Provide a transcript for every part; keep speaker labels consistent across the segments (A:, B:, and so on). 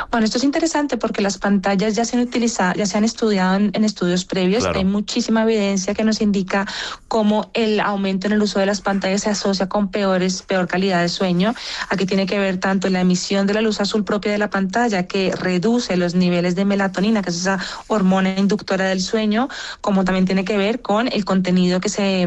A: Bueno, esto es interesante porque las pantallas ya se han utilizado, ya se han estudiado en estudios previos.
B: Claro.
A: Hay muchísima evidencia que nos indica cómo el aumento en el uso de las pantallas se asocia con peor calidad de sueño. Aquí tiene que ver tanto la emisión de la luz azul propia de la pantalla, que reduce los niveles de melatonina, que es esa hormona inductora del sueño, como también tiene que ver con el contenido que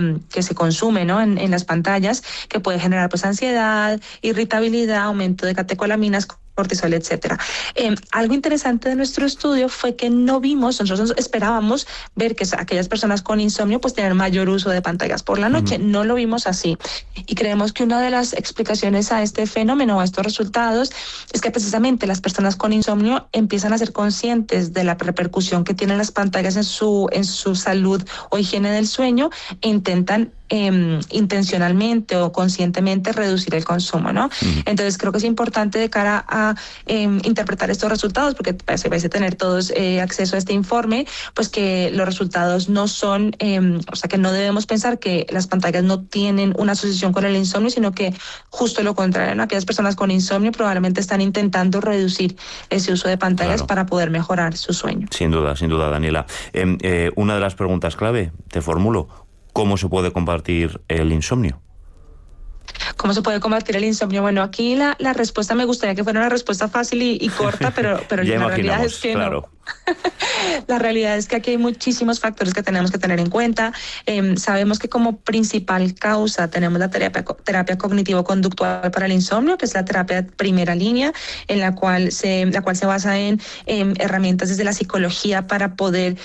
A: se consume, ¿no? en las pantallas, que puede generar pues ansiedad, irritabilidad, aumento de catecolaminas, cortisol, etcétera. Algo interesante de nuestro estudio fue que no vimos, nosotros esperábamos ver que aquellas personas con insomnio pues tener mayor uso de pantallas por la noche. No lo vimos así. Y creemos que una de las explicaciones a este fenómeno, a estos resultados, es que precisamente las personas con insomnio empiezan a ser conscientes de la repercusión que tienen las pantallas en su salud o higiene del sueño e intentan intencionalmente o conscientemente reducir el consumo, ¿no? Entonces creo que es importante de cara a interpretar estos resultados, porque vais a tener todos acceso a este informe, pues que los resultados no son, o sea, que no debemos pensar que las pantallas no tienen una asociación con el insomnio, sino que justo lo contrario, ¿no? Aquellas personas con insomnio probablemente están intentando reducir ese uso de pantallas para poder mejorar su sueño.
B: Sin duda, Daniela. Una de las preguntas clave, te formulo, ¿cómo se puede combatir el insomnio?
A: ¿Cómo se puede combatir el insomnio? Bueno, aquí la respuesta me gustaría que fuera una respuesta fácil y corta, pero la realidad es que
B: claro.
A: no. La realidad es que aquí hay muchísimos factores que tenemos que tener en cuenta. Sabemos que como principal causa tenemos la terapia cognitivo-conductual para el insomnio, que es la terapia de primera línea, en la cual se basa en herramientas desde la psicología para poder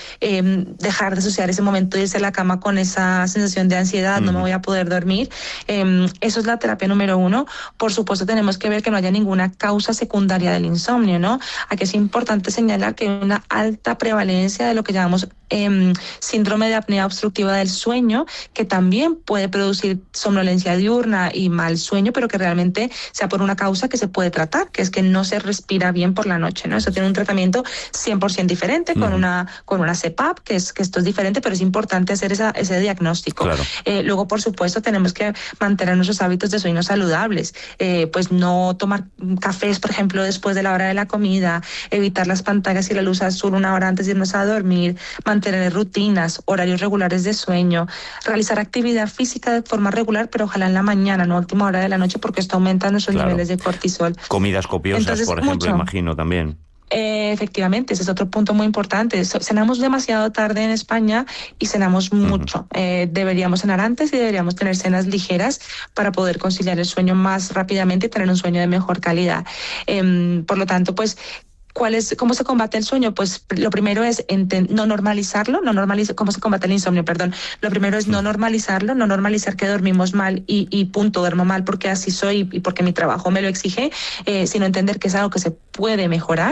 A: dejar de asociar ese momento de irse a la cama con esa sensación de ansiedad, no me voy a poder dormir. Eso es la terapia número 1. Por supuesto, tenemos que ver que no haya ninguna causa secundaria del insomnio, ¿no? Aquí es importante señalar que hay una alta prevalencia de lo que llamamos síndrome de apnea obstructiva del sueño, que también puede producir somnolencia diurna y mal sueño, pero que realmente sea por una causa que se puede tratar, que es que no se respira bien por la noche, ¿no? Eso tiene un tratamiento 100% diferente con una CPAP, que esto es diferente, pero es importante hacer ese diagnóstico.
B: Claro.
A: Luego, por supuesto, tenemos que mantener nuestros hábitos de sueño saludables, pues no tomar cafés, por ejemplo, después de la hora de la comida, evitar las pantallas y la luz azul una hora antes de irnos a dormir, mantener rutinas, horarios regulares de sueño, realizar actividad física de forma regular, pero ojalá en la mañana, no a última hora de la noche, porque esto aumenta nuestros niveles de cortisol.
B: Comidas copiosas, entonces, por ejemplo, imagino también.
A: Efectivamente, ese es otro punto muy importante. Cenamos demasiado tarde en España y cenamos mucho. Deberíamos cenar antes y deberíamos tener cenas ligeras para poder conciliar el sueño más rápidamente y tener un sueño de mejor calidad. Por lo tanto, pues, ¿cómo se combate el sueño? Pues lo primero es no normalizarlo, ¿cómo se combate el insomnio? Perdón. Lo primero es no normalizarlo, no normalizar que dormimos mal y punto, duermo mal porque así soy y porque mi trabajo me lo exige, sino entender que es algo que se puede mejorar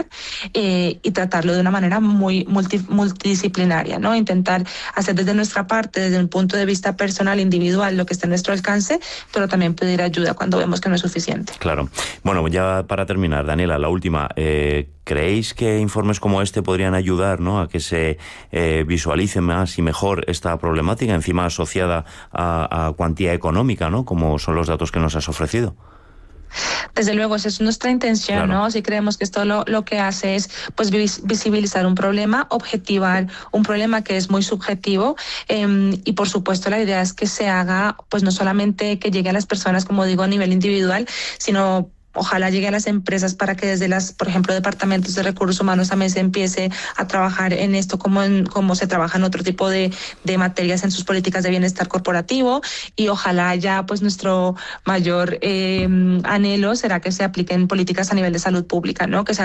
A: y tratarlo de una manera muy multidisciplinaria, ¿no? Intentar hacer desde nuestra parte, desde un punto de vista personal, individual, lo que esté a nuestro alcance, pero también pedir ayuda cuando vemos que no es suficiente.
B: Claro. Bueno, ya para terminar, Daniela, la última. ¿Creéis que informes como este podrían ayudar, ¿no?, a que se visualice más y mejor esta problemática, encima asociada a cuantía económica, ¿no?, como son los datos que nos has ofrecido?
A: Desde luego, esa es nuestra intención,
B: claro,
A: ¿no? Si creemos que esto lo que hace es pues visibilizar un problema, objetivar un problema que es muy subjetivo, y por supuesto la idea es que se haga, pues no solamente que llegue a las personas, como digo, a nivel individual, sino ojalá llegue a las empresas para que desde por ejemplo, departamentos de recursos humanos también se empiece a trabajar en esto como se trabaja en otro tipo de materias en sus políticas de bienestar corporativo, y ojalá ya pues nuestro mayor anhelo será que se apliquen políticas a nivel de salud pública, ¿no? Que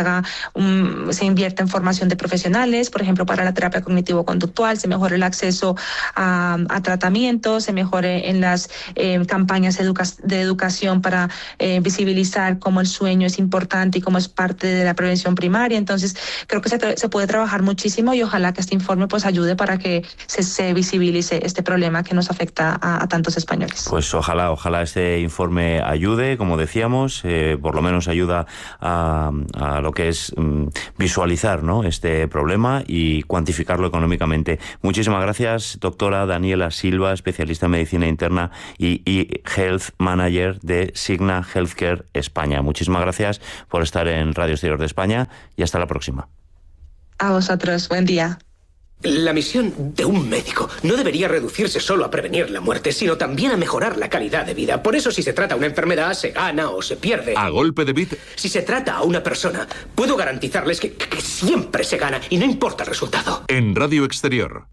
A: se invierta en formación de profesionales, por ejemplo, para la terapia cognitivo-conductual, se mejore el acceso a tratamientos, se mejore en las campañas de educación para visibilizar cómo el sueño es importante y cómo es parte de la prevención primaria. Entonces, creo que se puede trabajar muchísimo y ojalá que este informe pues ayude para que se visibilice este problema que nos afecta a tantos españoles.
B: Pues ojalá este informe ayude, como decíamos, por lo menos ayuda a lo que es visualizar, ¿no?, este problema y cuantificarlo económicamente. Muchísimas gracias, doctora Daniela Silva, especialista en medicina interna y Health Manager de Cigna Healthcare España. España. Muchísimas gracias por estar en Radio Exterior de España y hasta la próxima.
A: A vosotros, buen día.
C: La misión de un médico no debería reducirse solo a prevenir la muerte, sino también a mejorar la calidad de vida. Por eso, si se trata una enfermedad, se gana o se pierde.
D: A golpe de bit.
C: Si se trata a una persona, puedo garantizarles que siempre se gana y no importa el resultado.
D: En Radio Exterior.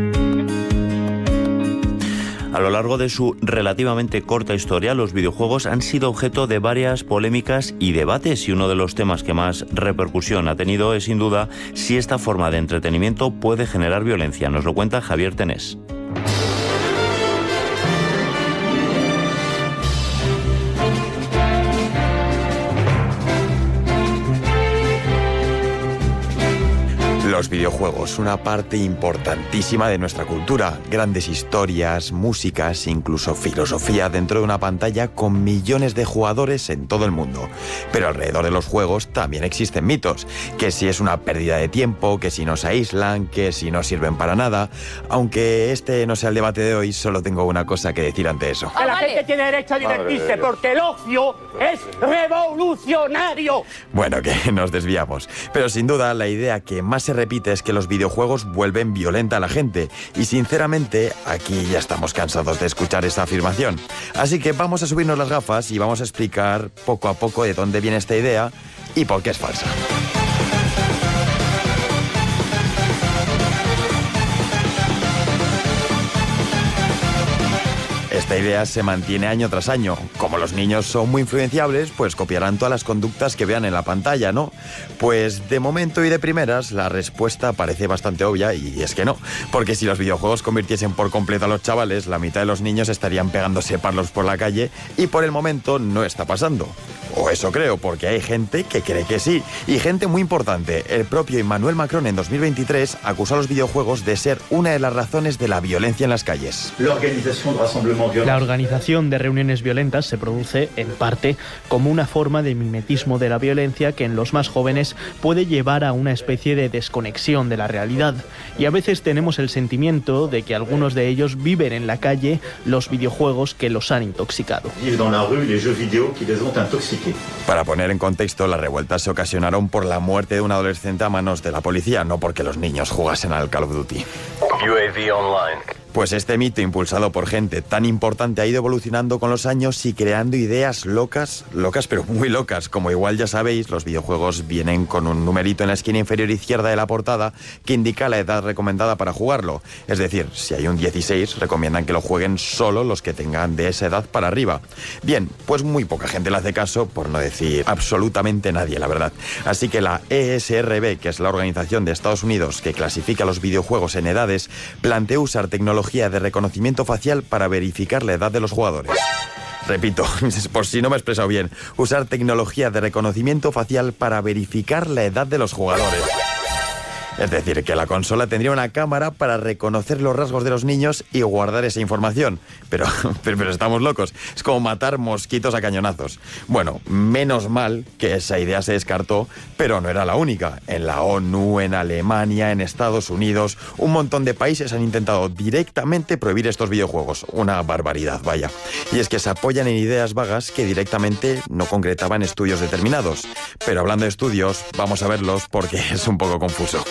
B: A lo largo de su relativamente corta historia, los videojuegos han sido objeto de varias polémicas y debates, y uno de los temas que más repercusión ha tenido es, sin duda, si esta forma de entretenimiento puede generar violencia. Nos lo cuenta Javier Tenés.
E: Los videojuegos, una parte importantísima de nuestra cultura. Grandes historias, músicas, incluso filosofía dentro de una pantalla con millones de jugadores en todo el mundo. Pero alrededor de los juegos también existen mitos. Que si es una pérdida de tiempo, que si nos aíslan, que si no sirven para nada. Aunque este no sea el debate de hoy, solo tengo una cosa que decir ante eso.
F: Que la gente tiene derecho a divertirse porque el ocio es revolucionario.
E: Bueno, que nos desviamos. Pero sin duda la idea que más se repite es que los videojuegos vuelven violenta a la gente. Y sinceramente, aquí ya estamos cansados de escuchar esa afirmación. Así que vamos a subirnos las gafas y vamos a explicar poco a poco de dónde viene esta idea y por qué es falsa. Esta idea se mantiene año tras año. Como los niños son muy influenciables, pues copiarán todas las conductas que vean en la pantalla, ¿no? Pues de momento y de primeras, la respuesta parece bastante obvia, y es que no. Porque si los videojuegos convirtiesen por completo a los chavales, la mitad de los niños estarían pegándose palos por la calle, y por el momento no está pasando. O eso creo, porque hay gente que cree que sí. Y gente muy importante. El propio Emmanuel Macron en 2023 acusó a los videojuegos de ser una de las razones de la violencia en las calles.
G: La organización de reuniones violentas se produce, en parte, como una forma de mimetismo de la violencia que en los más jóvenes puede llevar a una especie de desconexión de la realidad. Y a veces tenemos el sentimiento de que algunos de ellos viven en la calle los videojuegos que los han intoxicado.
E: Para poner en contexto, las revueltas se ocasionaron por la muerte de un adolescente a manos de la policía, no porque los niños jugasen al Call of Duty.
H: UAV online.
E: Pues este mito, impulsado por gente tan importante, ha ido evolucionando con los años y creando ideas locas pero muy locas. Como igual ya sabéis, los videojuegos vienen con un numerito en la esquina inferior izquierda de la portada que indica la edad recomendada para jugarlo. Es decir, si hay un 16, recomiendan que lo jueguen solo los que tengan de esa edad para arriba. Bien, pues muy poca gente le hace caso, por no decir absolutamente nadie, la verdad. Así que la ESRB, que es la organización de Estados Unidos que clasifica los videojuegos en edades, planteó usar tecnología de reconocimiento facial para verificar la edad de los jugadores. Repito, por si no me he expresado bien, usar tecnología de reconocimiento facial para verificar la edad de los jugadores. Es decir, que la consola tendría una cámara para reconocer los rasgos de los niños y guardar esa información. Pero estamos locos. Es como matar mosquitos a cañonazos. Bueno, menos mal que esa idea se descartó, pero no era la única. En la ONU, en Alemania, en Estados Unidos, un montón de países han intentado directamente prohibir estos videojuegos. Una barbaridad, vaya. Y es que se apoyan en ideas vagas que directamente no concretaban estudios determinados. Pero hablando de estudios, vamos a verlos porque es un poco confuso.